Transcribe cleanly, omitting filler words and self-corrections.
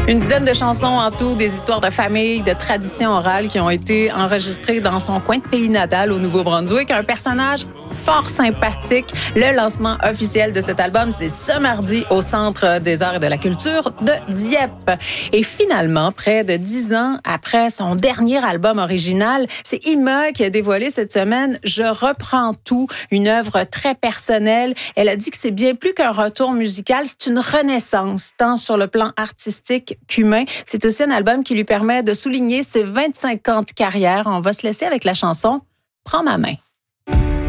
Une dizaine de chansons en tout, des histoires de famille, de traditions orales qui ont été enregistrées dans son coin de pays natal au Nouveau-Brunswick. Un personnage fort sympathique. Le lancement officiel de cet album, c'est ce mardi au Centre des arts et de la culture de Dieppe. Et finalement, près de 10 ans après son dernier album original, c'est Ima qui a dévoilé cette semaine « Je reprends tout », une œuvre très personnelle. Elle a dit que c'est bien plus qu'un retour musical, c'est une renaissance, tant sur le plan artistique qu'humain. C'est aussi un album qui lui permet de souligner ses 25 ans de carrière. On va se laisser avec la chanson « Prends ma main ».